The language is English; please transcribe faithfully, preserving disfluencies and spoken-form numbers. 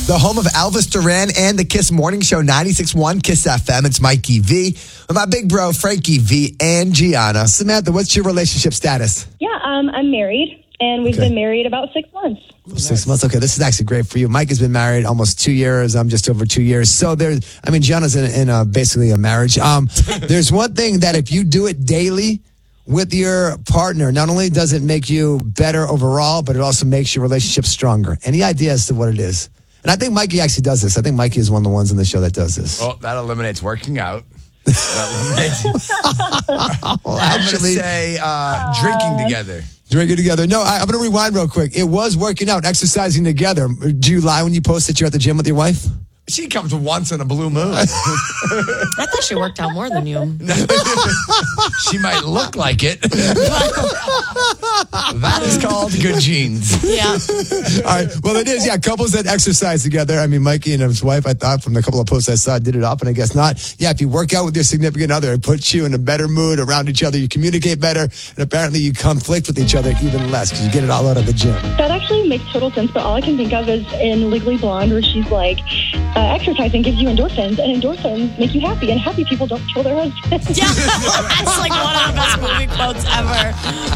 the home of Elvis Duran and the Kiss Morning Show, ninety-six point one Kiss F M. It's Mikey V with my big bro, Frankie V and Gianna. Samantha, what's your relationship status? Yeah, um, I'm married, and we've Okay. been married about six months. Six months. Okay, this is actually great for you. Mike has been married almost two years. I'm just over two years. So there's, I mean, Gianna's in, in a, basically a marriage. Um, there's one thing that if you do it daily with your partner, not only does it make you better overall, but it also makes your relationship stronger. Any idea as to what it is? And I think Mikey actually does this. I think Mikey is one of the ones on the show that does this. Well, that eliminates working out. That eliminates. well, I'm actually, going to say uh, drinking together. drinking together. No, I, I'm going to rewind real quick. It was working out, exercising together. Do you lie when you post that you're at the gym with your wife? She comes once in a blue moon. I thought she worked out more than you. She might look like it. That is called good genes. Yeah. All right. Well, it is. Yeah. Couples that exercise together. I mean, Mikey and his wife, I thought from the couple of posts I saw, did it often. I guess not. Yeah. If you work out with your significant other, it puts you in a better mood around each other. You communicate better. And apparently you conflict with each other even less because you get it all out of the gym. That actually makes total sense, but all I can think of is in Legally Blonde, where she's like, uh, exercising gives you endorphins, and endorphins make you happy, and happy people don't kill their husbands. Yeah. That's like one of the best movie quotes ever.